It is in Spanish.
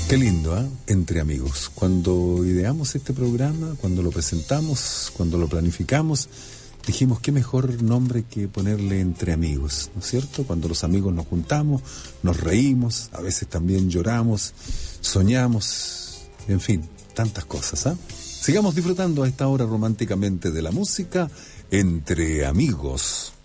Qué lindo, ¿eh? Entre amigos. Cuando ideamos este programa, cuando lo presentamos, cuando lo planificamos, dijimos qué mejor nombre que ponerle Entre Amigos, ¿no es cierto? Cuando los amigos nos juntamos, nos reímos, a veces también lloramos, soñamos, en fin, tantas cosas, ¿ah? Sigamos disfrutando a esta hora románticamente de la música Entre Amigos.